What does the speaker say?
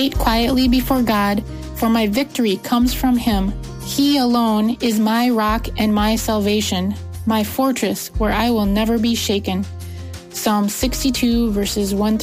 wait quietly before God, for my victory comes from Him. He alone is my rock and my salvation, my fortress where I will never be shaken. Psalm 62, verses 1